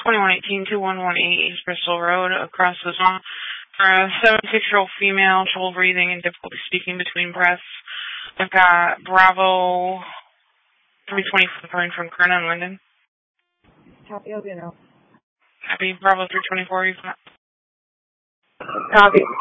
2118-2118 East Bristol Road, across the zone. For a 76-year-old female, trouble breathing and difficulty speaking between breaths. I've got Bravo 324 calling from Kerna and Linden. Copy, I'll be now. Happy Bravo 324, you've got. Copy.